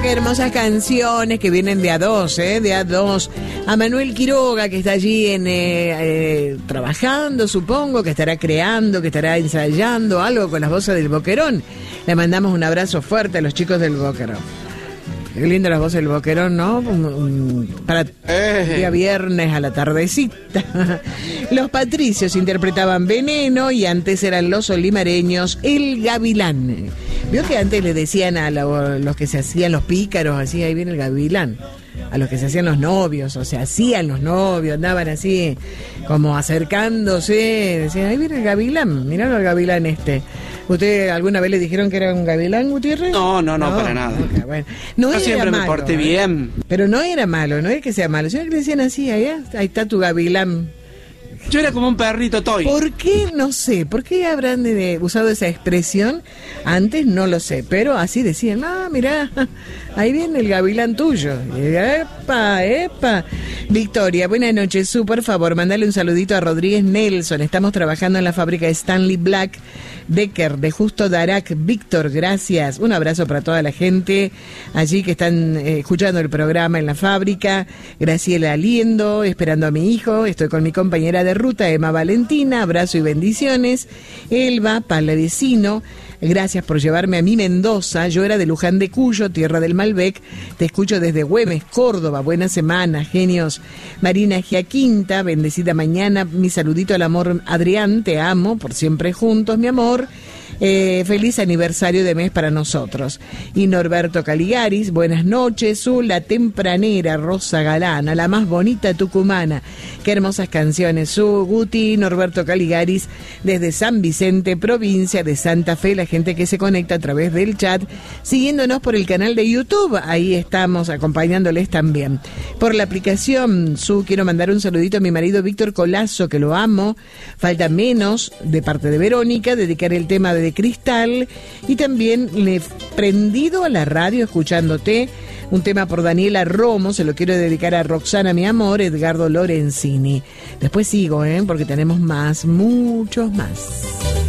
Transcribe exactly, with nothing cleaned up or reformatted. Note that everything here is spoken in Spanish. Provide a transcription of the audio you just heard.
Qué hermosas canciones que vienen de a dos, ¿eh? De a dos. A Manuel Quiroga, que está allí en eh, eh, trabajando, supongo, que estará creando, que estará ensayando algo con las voces del Boquerón. Le mandamos un abrazo fuerte a los chicos del Boquerón. Qué lindo las voces del Boquerón, ¿no? Para el día viernes a la tardecita. Los Patricios interpretaban Veneno y antes eran los olimareños El Gavilán. Vio que antes le decían a los que se hacían los pícaros, así, ahí viene el gavilán. A los que se hacían los novios, o se hacían los novios, andaban así como acercándose, decían, ahí viene el gavilán, mirá el gavilán este. ¿Usted alguna vez le dijeron que era un gavilán, Gutiérrez? No, no, no, no para nada. Okay, bueno. No Yo era siempre malo, me porté ¿eh? bien. Pero no era malo, no es que sea malo, sino que le decían así, allá, ahí está tu gavilán. Yo era como un perrito toy. ¿Por qué? No sé. ¿Por qué habrán de, de, usado esa expresión? Antes no lo sé, pero así decían, ah, mirá, ahí viene el gavilán tuyo. Epa, epa. Victoria, buenas noches. Su, por favor, mandale un saludito a Rodríguez Nelson. Estamos trabajando en la fábrica Stanley Black Decker de Justo Darac. Víctor, gracias. Un abrazo para toda la gente allí que están eh, escuchando el programa en la fábrica. Graciela Aliendo, esperando a mi hijo. Estoy con mi compañera de ruta, Emma Valentina. Abrazo y bendiciones. Elba Palavecino, gracias por llevarme a mi Mendoza. Yo era de Luján de Cuyo, tierra del Malbec. Te escucho desde Güemes, Córdoba. Buena semana, genios. Marina Giaquinta, bendecida mañana. Mi saludito al amor Adrián, te amo, por siempre juntos, mi amor. Eh, feliz aniversario de mes para nosotros. Y Norberto Caligaris, buenas noches. Su, la tempranera Rosa Galana, la más bonita tucumana. Qué hermosas canciones. Su, Guti, Norberto Caligaris, desde San Vicente, provincia de Santa Fe, la gente que se conecta a través del chat, siguiéndonos por el canal de YouTube. Ahí estamos acompañándoles también. Por la aplicación, Su, quiero mandar un saludito a mi marido Víctor Colazo, que lo amo. Falta menos, de parte de Verónica, dedicar el tema de Cristal, y también le he prendido a la radio escuchándote, un tema por Daniela Romo, se lo quiero dedicar a Roxana, mi amor, Edgardo Lorenzini. Después sigo, ¿eh? Porque tenemos más, muchos más.